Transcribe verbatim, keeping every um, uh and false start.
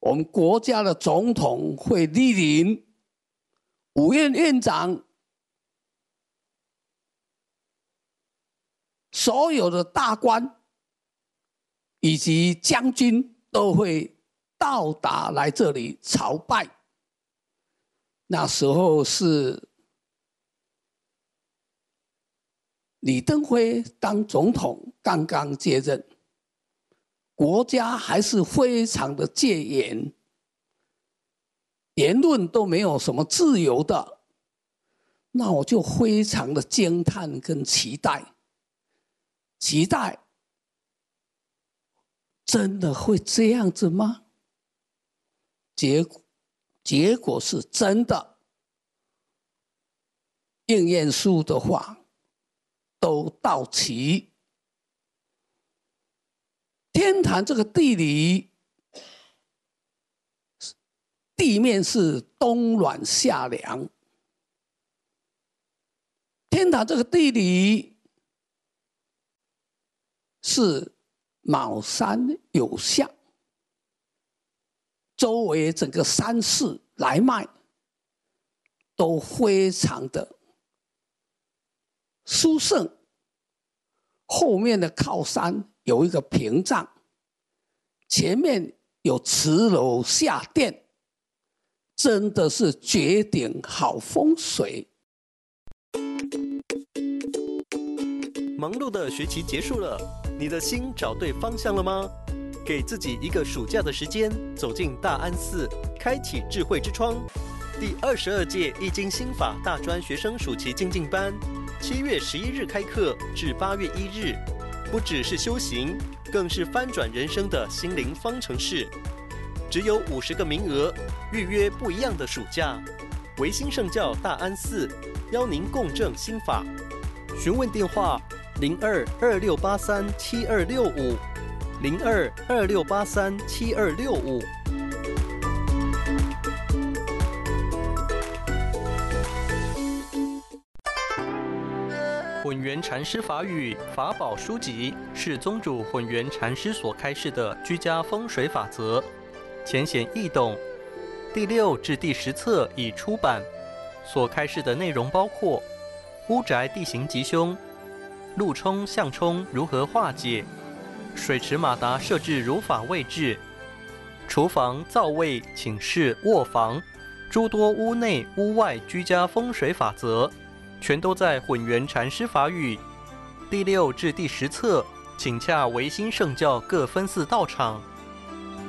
我们国家的总统会莅临，五院院长，所有的大官以及将军都会到达来这里朝拜。那时候是李登辉当总统刚刚接任，国家还是非常的戒严，言论都没有什么自由的。那我就非常的惊叹跟期待，期待真的会这样子吗？结果结果是真的，应验书的话都到齐。天坛这个地理，地面是冬暖夏凉。天坛这个地理是卯山有象，周围整个山势来脉都非常的殊胜。后面的靠山有一个屏障，前面有骑楼下殿，真的是绝顶好风水。 忙碌的学期结束了，你的心找对方向了吗？给自己一个暑假的时间，走进大安寺，开启智慧之窗。第二十二届易经心法大专学生暑期精进班，七月十一日开课至八月一日，不只是修行，更是翻转人生的心灵方程式。只有五十个名额，预约不一样的暑假。维新圣教大安寺邀您共振心法。询问电话：零二二六八三七二六五，零二二六八三七二六五。混元禅师法语法宝书籍是宗主混元禅师所开示的居家风水法则，浅显易懂。第六至第十册已出版，所开示的内容包括屋宅地形吉凶、路冲向冲如何化解、水池马达设置如法位置、厨房、灶位、寝室、卧房诸多屋内屋外居家风水法则，全都在混元禅师法语。第六至第十册，请洽维新圣教各分寺道场。